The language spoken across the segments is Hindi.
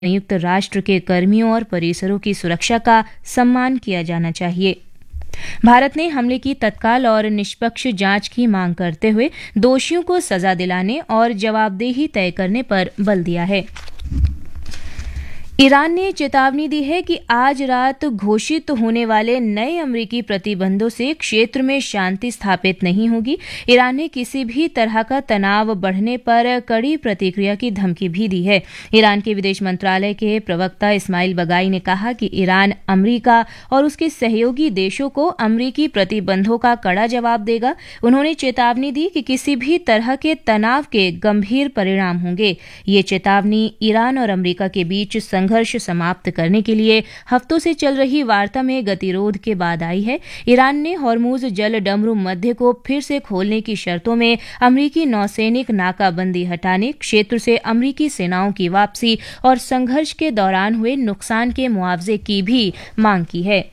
संयुक्त राष्ट्र के कर्मियों और परिसरों की सुरक्षा का सम्मान किया जाना चाहिए। भारत ने हमले की तत्काल और निष्पक्ष जांच की मांग करते हुए दोषियों को सजा दिलाने और जवाबदेही तय करने पर बल दिया है। ईरान ने चेतावनी दी है कि आज रात घोषित होने वाले नए अमेरिकी प्रतिबंधों से क्षेत्र में शांति स्थापित नहीं होगी। ईरान ने किसी भी तरह का तनाव बढ़ने पर कड़ी प्रतिक्रिया की धमकी भी दी है। ईरान के विदेश मंत्रालय के प्रवक्ता इस्माइल बगाई ने कहा कि ईरान अमेरिका और उसके सहयोगी देशों को अमेरिकी प्रतिबंधों का कड़ा जवाब देगा। उन्होंने चेतावनी दी कि किसी भी तरह के तनाव के गंभीर परिणाम होंगे। ये चेतावनी ईरान और अमेरिका के बीच संघर्ष समाप्त करने के लिए हफ्तों से चल रही वार्ता में गतिरोध के बाद आई है। ईरान ने हॉर्मुज जल डमरू मध्य को फिर से खोलने की शर्तों में अमेरिकी नौसैनिक नाकाबंदी हटाने, क्षेत्र से अमेरिकी सेनाओं की वापसी और संघर्ष के दौरान हुए नुकसान के मुआवजे की भी मांग की है।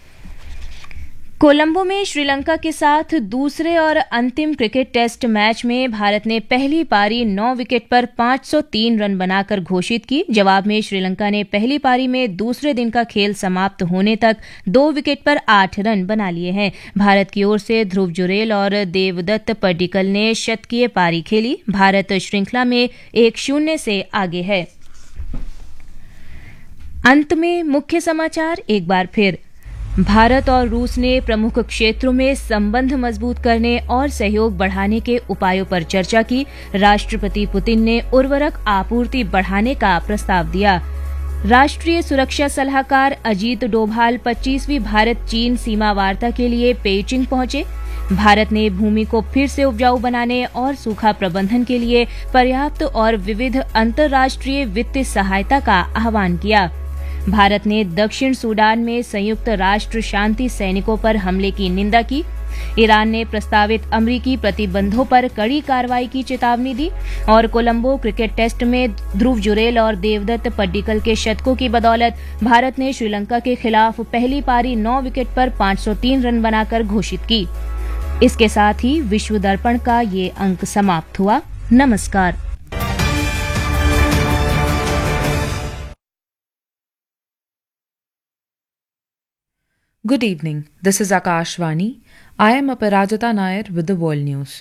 कोलंबो में श्रीलंका के साथ दूसरे और अंतिम क्रिकेट टेस्ट मैच में भारत ने पहली पारी 9 विकेट पर 503 रन बनाकर घोषित की। जवाब में श्रीलंका ने पहली पारी में दूसरे दिन का खेल समाप्त होने तक 2 विकेट पर 8 रन बना लिए हैं। भारत की ओर से ध्रुव जुरेल और देवदत्त पड्डीकल ने शतकीय पारी खेली। भारत श्रृंखला में 1-0 से आगे है। अंत में मुख्य समाचार एक बार फिर। भारत और रूस ने प्रमुख क्षेत्रों में संबंध मजबूत करने और सहयोग बढ़ाने के उपायों पर चर्चा की। राष्ट्रपति पुतिन ने उर्वरक आपूर्ति बढ़ाने का प्रस्ताव दिया। राष्ट्रीय सुरक्षा सलाहकार अजीत डोभाल 25वीं भारत चीन सीमा वार्ता के लिए पेइचिंग पहुंचे। भारत ने भूमि को फिर से उपजाऊ बनाने और सूखा प्रबंधन के लिए पर्याप्त और विविध अंतर्राष्ट्रीय वित्तीय सहायता का आह्वान किया। भारत ने दक्षिण सूडान में संयुक्त राष्ट्र शांति सैनिकों पर हमले की निंदा की। ईरान ने प्रस्तावित अमेरिकी प्रतिबंधों पर कड़ी कार्रवाई की चेतावनी दी। और कोलंबो क्रिकेट टेस्ट में ध्रुव जुरेल और देवदत्त पड्डीकल के शतकों की बदौलत भारत ने श्रीलंका के खिलाफ पहली पारी 9 विकेट पर 503 रन बनाकर घोषित की। इसके साथ ही विश्व दर्पण का ये अंक समाप्त हुआ। नमस्कार। Good evening. This is Akashvani. I am Aparajita Nair with the World News.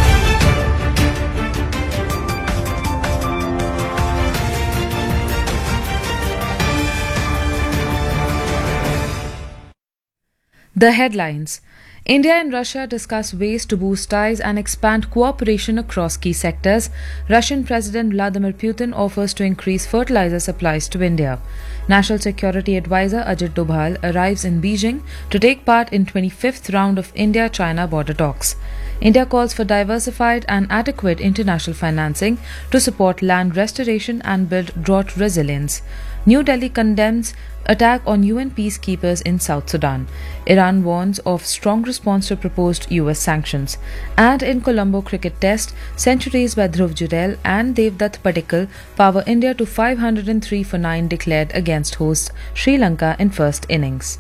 The headlines. India and Russia discuss ways to boost ties and expand cooperation across key sectors. Russian President Vladimir Putin offers to increase fertilizer supplies to India. National Security Advisor Ajit Doval arrives in Beijing to take part in 25th round of India-China border talks. India calls for diversified and adequate international financing to support land restoration and build drought resilience. New Delhi condemns attack on UN peacekeepers in South Sudan. Iran warns of strong response to proposed US sanctions. And in Colombo cricket test, centuries by Dhruv Jurel and Devdutt Padikkal power India to 503 for 9 declared against hosts Sri Lanka in first innings.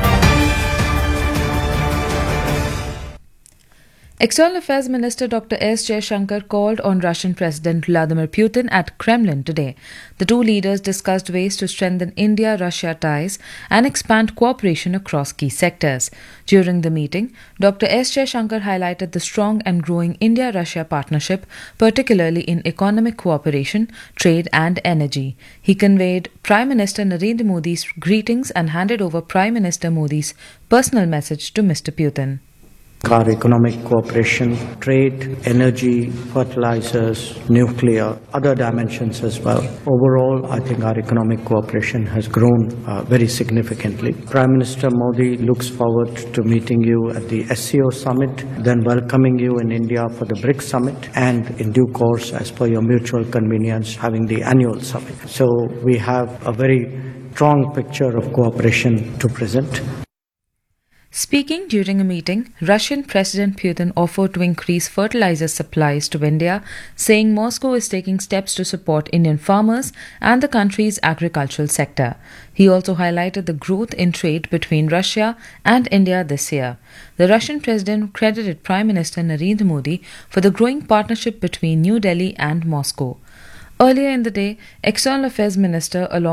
External Affairs Minister Dr. S. Jaishankar called on Russian President Vladimir Putin at Kremlin today. The two leaders discussed ways to strengthen India-Russia ties and expand cooperation across key sectors. During the meeting, Dr. S. Jaishankar highlighted the strong and growing India-Russia partnership, particularly in economic cooperation, trade and energy. He conveyed Prime Minister Narendra Modi's greetings and handed over Prime Minister Modi's personal message to Mr. Putin. Our economic cooperation, trade, energy, fertilizers, nuclear, other dimensions as well. Overall, I think our economic cooperation has grown very significantly. Prime Minister Modi looks forward to meeting you at the SCO summit, then welcoming you in India for the BRICS summit, and in due course, as per your mutual convenience, having the annual summit. So we have a very strong picture of cooperation to present. Speaking during a meeting, Russian President Putin offered to increase fertilizer supplies to India, saying Moscow is taking steps to support Indian farmers and the country's agricultural sector. He also highlighted the growth in trade between Russia and India this year. The Russian president credited Prime Minister Narendra Modi for the growing partnership between New Delhi and Moscow. Earlier in the day, External Affairs Minister along